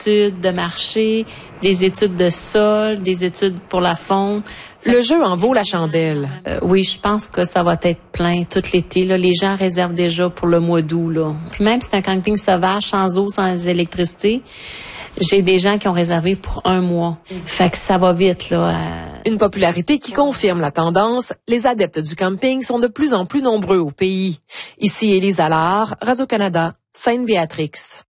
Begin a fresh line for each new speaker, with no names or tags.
études de marché, des études de sol, des études pour la faune.
Le jeu en vaut la chandelle.
Oui, je pense que ça va être plein tout l'été. Là. Les gens réservent déjà pour le mois d'août. Là. Puis même si c'est un camping sauvage, sans eau, sans électricité, j'ai des gens qui ont réservé pour 1 mois. Fait que ça va vite, là.
Une popularité qui confirme la tendance. Les adeptes du camping sont de plus en plus nombreux au pays. Ici Élise Allard, Radio-Canada, Sainte-Béatrix.